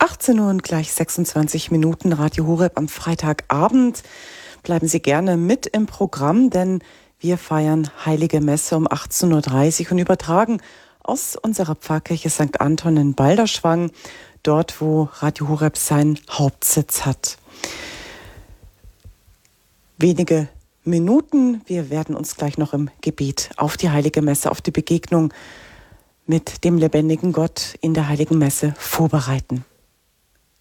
18 Uhr und gleich 26 Minuten Radio Horeb am Freitagabend. Bleiben Sie gerne mit im Programm, denn wir feiern Heilige Messe um 18.30 Uhr und übertragen aus unserer Pfarrkirche St. Anton in Balderschwang, dort wo Radio Horeb seinen Hauptsitz hat. Wenige Minuten, wir werden uns gleich noch im Gebet auf die Heilige Messe, auf die Begegnung mit dem lebendigen Gott in der Heiligen Messe vorbereiten.